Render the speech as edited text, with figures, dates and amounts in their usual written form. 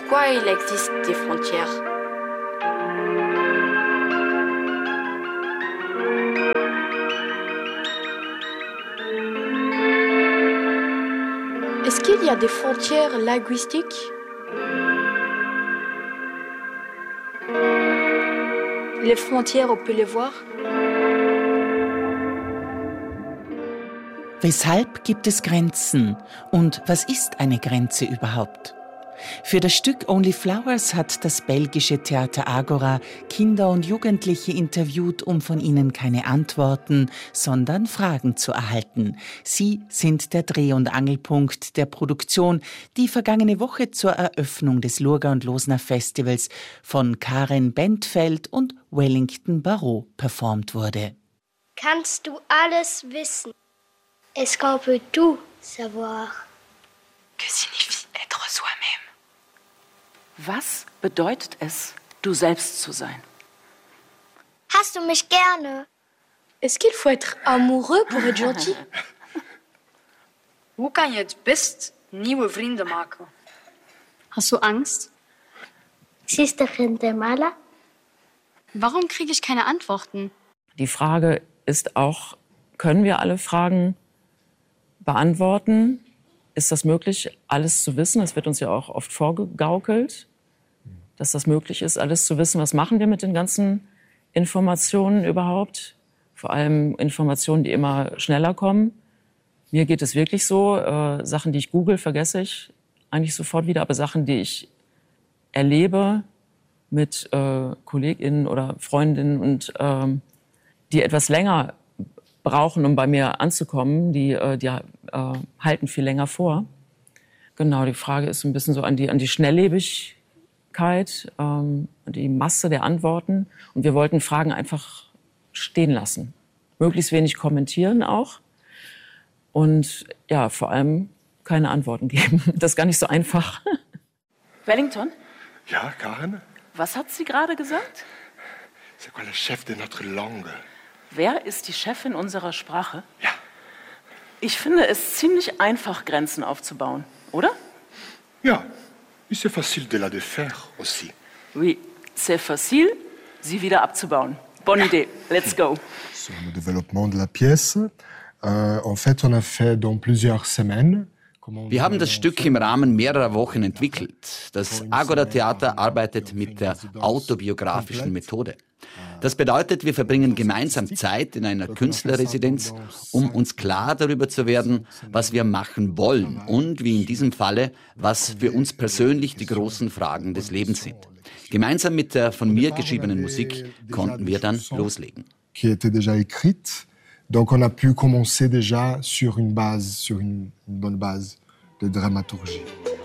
Pourquoi il existe des frontières? Est-ce qu'il y a des frontières linguistiques? Les frontières, on peut les voir. Weshalb gibt es Grenzen? Und was ist eine Grenze überhaupt? Für das Stück Only Flowers hat das belgische Theater Agora Kinder und Jugendliche interviewt, um von ihnen keine Antworten, sondern Fragen zu erhalten. Sie sind der Dreh- und Angelpunkt der Produktion, die vergangene Woche zur Eröffnung des Lurga und Losner Festivals von Karen Bentfeld und Wellington Barrault performt wurde. Kannst du alles wissen? Est-ce qu'on peut tout savoir? Que signifie être soi-même? Was bedeutet es, du selbst zu sein? Hast du mich gerne? Est-ce qu'il faut être amoureux pour être gentil? Hoe kan je het best nieuwe vrienden maken? Hast du Angst? ¿Existe gente mala? Warum kriege ich keine Antworten? Die Frage ist auch, können wir alle Fragen beantworten? Ist das möglich, alles zu wissen? Es wird uns ja auch oft vorgegaukelt, dass das möglich ist, alles zu wissen. Was machen wir mit den ganzen Informationen überhaupt? Vor allem Informationen, die immer schneller kommen. Mir geht es wirklich so, Sachen, die ich google, vergesse ich eigentlich sofort wieder. Aber Sachen, die ich erlebe mit KollegInnen oder Freundinnen und die etwas länger brauchen, um bei mir anzukommen, die halten viel länger vor. Genau, die Frage ist ein bisschen so an die Schnelllebigkeit, die Masse der Antworten. Und wir wollten Fragen einfach stehen lassen. Möglichst wenig kommentieren auch. Und ja, vor allem keine Antworten geben. Das ist gar nicht so einfach. Wellington? Ja, Karen? Was hat sie gerade gesagt? C'est quoi le chef de notre langue? Wer ist die Chefin unserer Sprache? Ja. Ich finde es ziemlich einfach, Grenzen aufzubauen, oder? Ja, et c'est facile de la défaire aussi. Oui, c'est facile, sie wieder abzubauen. Bonne Idee, let's go. Sur le développement de la pièce, en fait, on a fait dans plusieurs semaines. Wir haben das Stück im Rahmen mehrerer Wochen entwickelt. Das Agora-Theater arbeitet mit der autobiografischen Methode. Das bedeutet, wir verbringen gemeinsam Zeit in einer Künstlerresidenz, um uns klar darüber zu werden, was wir machen wollen und, wie in diesem Falle, was für uns persönlich die großen Fragen des Lebens sind. Gemeinsam mit der von mir geschriebenen Musik konnten wir dann loslegen. Qui était déjà écrite. Donc on a pu commencer déjà sur une bonne base de dramaturgie.